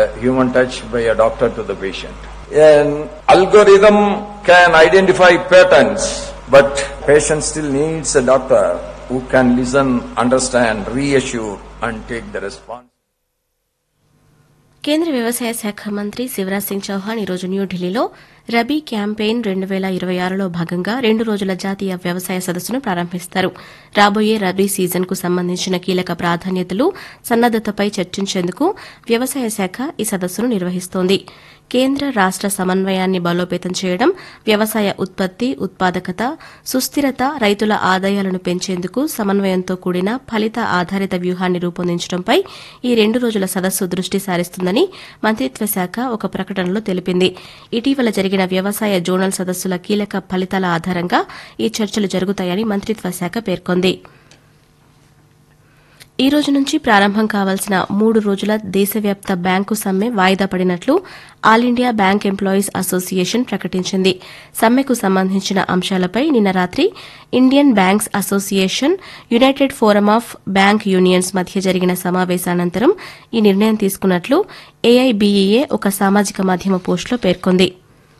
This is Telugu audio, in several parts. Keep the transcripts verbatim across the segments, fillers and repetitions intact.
human touch by a doctor to the patient. An algorithm can identify patterns, but patient still needs a doctor who can listen, understand, reassure and take the response. కేంద్ర వ్యవసాయ శాఖ మంత్రి శివరాజ్ సింగ్ చౌహాన్ ఈరోజు న్యూఢిల్లీలో రబీ క్యాంపెయిన్ రెండు పేల ఇరవై ఆరులో భాగంగా రెండు రోజుల జాతీయ వ్యవసాయ సదస్సును ప్రారంభిస్తారు. రాబోయే రబీ సీజన్కు సంబంధించిన కీలక ప్రాధాన్యతలు, సన్నద్దతపై చర్చించేందుకు వ్యవసాయ శాఖ ఈ సదస్సును నిర్వహిస్తోంది. కేంద్ర రాష్ట సమన్వయాన్ని బలోపేతం చేయడం, వ్యవసాయ ఉత్పత్తి, ఉత్పాదకత, సుస్థిరత, రైతుల ఆదాయాలను పెంచేందుకు సమన్వయంతో కూడిన ఫలిత ఆధారిత వ్యూహాన్ని రూపొందించడంపై ఈ రెండు రోజుల సదస్సు దృష్టి సారిస్తుందని మంత్రిత్వ శాఖ ఒక ప్రకటనలో తెలిపింది. ఇటీవల జరిగిన వ్యవసాయ జోనల్ సదస్సుల కీలక ఫలితాల ఆధారంగా ఈ చర్చలు జరుగుతాయని మంత్రిత్వ శాఖ పేర్కొంది. ఈ రోజు నుంచి ప్రారంభం కావాల్సిన మూడు రోజుల దేశవ్యాప్త బ్యాంకు సమ్మె వాయిదా పడినట్లు all India bank employees association ప్రకటించింది. సమ్మెకు సంబంధించిన అంశాలపై నిన్న రాత్రి Indian banks association, United forum of bank unions మధ్య జరిగిన సమావేశానంతరం ఈ నిర్ణయం తీసుకున్నట్లు ఏఐబీఈఏ ఒక సామాజిక మాధ్యమ పోస్టులో పేర్కొంది.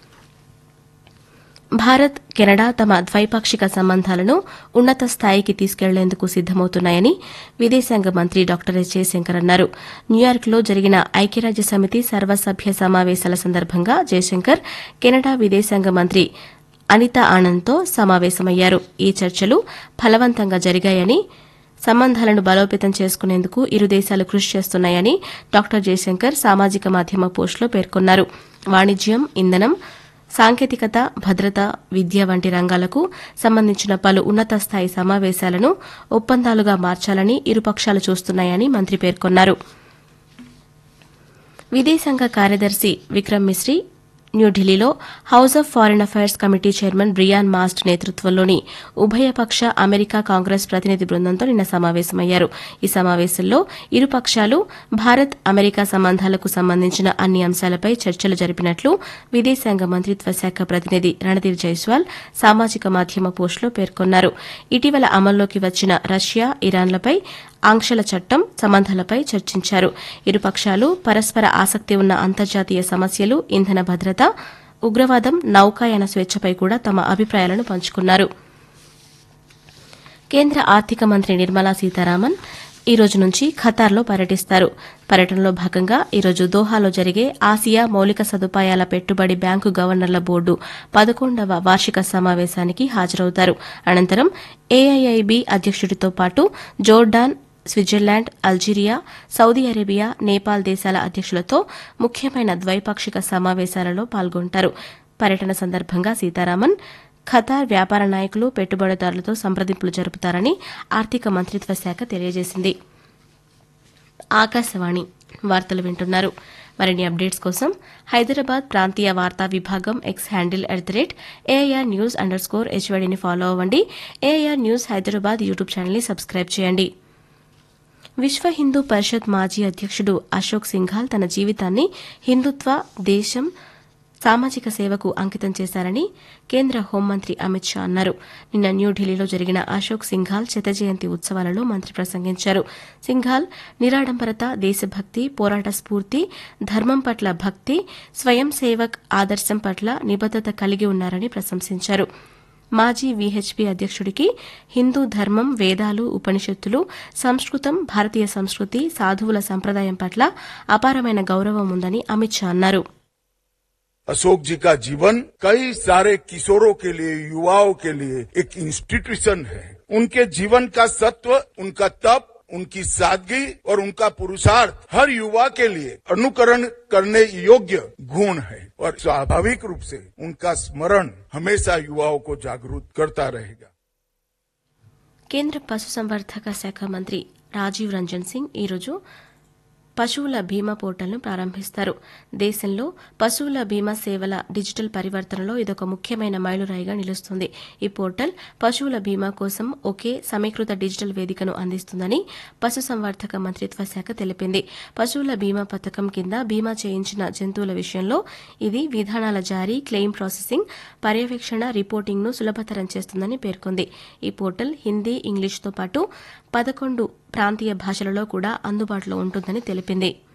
భారత్, కెనడా తమ ద్వైపాక్షిక సంబంధాలను ఉన్నత స్థాయికి తీసుకెళ్లేందుకు సిద్దమవుతున్నాయని విదేశాంగ మంత్రి డాక్టర్ ఎస్ జయశంకర్ అన్నారు. న్యూయార్క్లో జరిగిన ఐక్యరాజ్య సమితి సర్వసభ్య సమావేశాల సందర్భంగా జయశంకర్ కెనడా విదేశాంగ మంత్రి అనితా ఆనంద్తో సమావేశమయ్యారు. ఈ చర్చలు ఫలవంతంగా జరిగాయని, సంబంధాలను బలోపేతం చేసుకునేందుకు ఇరు దేశాలు కృషి చేస్తున్నాయని డాక్టర్ జయశంకర్ సామాజిక మాధ్యమ పోస్టులో పేర్కొన్నారు. వాణిజ్యం, ఇంధనం, సాంకేతికత, భద్రత, విద్య వంటి రంగాలకు సంబంధించిన పలు ఉన్నత స్థాయి సమావేశాలను ఒప్పందాలుగా మార్చాలని ఇరుపక్షాలు చూస్తున్నాయని మంత్రి పేర్కొన్నారు. విదేశాంగ కార్యదర్శి విక్రమ్ మిశ్రీ న్యూఢిల్లీలో house of foreign affairs committee chairman Brian mast నేతృత్వంలోని ఉభయపక్ష అమెరికా కాంగ్రెస్ ప్రతినిధి బృందంతో నిన్న సమావేశమయ్యారు. ఈ సమావేశంలో ఇరు పక్షాలు భారత్ అమెరికా సంబంధాలకు సంబంధించిన అన్ని అంశాలపై చర్చలు జరిపినట్లు విదేశాంగ మంత్రిత్వ శాఖ ప్రతినిధి రణధీర్ జైస్వాల్ సామాజిక మాధ్యమ పోస్టులో పేర్కొన్నారు. ఇటీవల అమల్లోకి వచ్చిన రష్యా, ఇరాన్లపై ఆంక్షల చట్టం, సంబంధాలపై చర్చించారు. ఇరుపక్షాలు పరస్పర ఆసక్తి ఉన్న అంతర్జాతీయ సమస్యలు, ఇంధన భద్రత, ఉగ్రవాదం, నౌకాయాన స్వేచ్ఛపై కూడా తమ అభిప్రాయాలను పంచుకున్నారు. కేంద్ర ఆర్థిక మంత్రి నిర్మలా సీతారామన్ ఈ రోజు నుంచి ఖతార్లో పర్యటిస్తారు. పర్యటనలో భాగంగా ఈరోజు దోహాలో జరిగే ఆసియా మౌలిక సదుపాయాల పెట్టుబడి బ్యాంకు గవర్నర్ల బోర్డు పదకొండవ వార్షిక సమావేశానికి హాజరవుతారు. అనంతరం ఏఐఐబీ అధ్యకుడితో పాటు Jordan, Switzerland, Algeria, Saudi Arabia, Nepal దేశాల అధ్యకులతో ముఖ్యమైన ద్వైపాక్షిక సమావేశాలలో పాల్గొంటారు. పర్యటన సందర్భంగా సీతారామన్ ఖతార్ వ్యాపార నాయకులు, పెట్టుబడిదారులతో సంప్రదింపులు జరుపుతారని ఆర్థిక మంత్రిత్వ శాఖ తెలియజేసింది. ఆకాశవాణి వార్తలు వింటున్నారు. మరిన్ని అప్డేట్స్ కోసం హైదరాబాద్ ప్రాంతీయ వార్తా విభాగం X handle at the rate AIR news under score హెచ్వైడీని follow అవ్వండి. ఏఐఆర్ న్యూస్ హైదరాబాద్ యూట్యూబ్ ఛానల్ని సబ్స్క్రైబ్ చేయండి. విశ్వ హిందూ పరిషత్ మాజీ అధ్యకుడు అశోక్ సింఘాల్ తన జీవితాన్ని హిందుత్వ, దేశం, సామాజిక సేవకు అంకితం చేశారని కేంద్ర హోంమంత్రి అమిత్ షా అన్నారు. నిన్న న్యూఢిల్లీలో జరిగిన అశోక్ సింఘాల్ శత జయంతి ఉత్సవాలలో మంత్రి ప్రసంగించారు. సింఘాల్ నిరాడంబరత, దేశభక్తి, పోరాట స్ఫూర్తి, ధర్మం పట్ల భక్తి, స్వయం సేవక్ ఆదర్శం పట్ల నిబద్దత కలిగి ఉన్నారని ప్రశంసించారు. మాజీ వీహెచ్పీ అధ్యకుడికి హిందూ ధర్మం, వేదాలు, ఉపనిషత్తులు, సంస్కృతం, భారతీయ సంస్కృతి, సాధువుల సంప్రదాయం పట్ల అపారమైన గౌరవం ఉందని అమిత్ షా అన్నారు. अशोक जी का जीवन कई सारे किशोरों के लिए, युवाओं के लिए एक इंस्टीट्यूशन है. उनके जीवन का सत्व, उनका तप, उनकी सादगी और उनका पुरुषार्थ हर युवा के लिए अनुकरण करने योग्य गुण है और स्वाभाविक रूप से उनका स्मरण हमेशा युवाओं को जागरूक करता रहेगा. కేంద్ర పశుసంవర్ధక శాఖ మంత్రి రాజీవ్ రంజన్ సింగ్ ఈరోజు పశువుల బీమా పోర్టల్ను ప్రారంభిస్తారు. దేశంలో పశువుల బీమా సేవల డిజిటల్ పరివర్తనలో ఇదొక ముఖ్యమైన మైలురాయిగా నిలుస్తుంది. ఈ పోర్టల్ పశువుల బీమా కోసం ఒకే సమీకృత డిజిటల్ వేదికను అందిస్తుందని పశుసంవర్ధక మంత్రిత్వ శాఖ తెలిపింది. పశువుల బీమా పథకం కింద బీమా చేయించిన జంతువుల విషయంలో ఇది విధానాల జారీ, క్లెయిమ్ ప్రాసెసింగ్, పర్యవేక్షణ, రిపోర్టింగ్ను సులభతరం చేస్తుందని పేర్కొంది. ఈ పోర్టల్ హిందీ, ఇంగ్లీష్తో పాటు పదకొండు ప్రాంతీయ భాషలలో కూడా అందుబాటులో ఉంటుందని తెలిపింది.